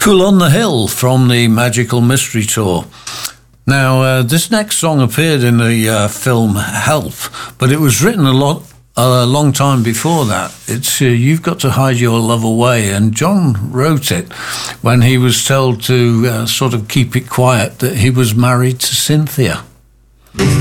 Fool on the Hill from the Magical Mystery Tour. Now, this next song appeared in the film Help, but it was written a long time before that. It's You've Got to Hide Your Love Away, and John wrote it when he was told to sort of keep it quiet that he was married to Cynthia.